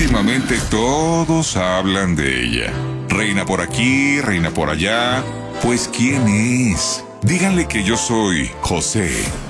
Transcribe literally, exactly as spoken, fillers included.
últimamente todos hablan de ella. Reina por aquí, reina por allá. Pues, ¿quién es? Díganle que yo soy José.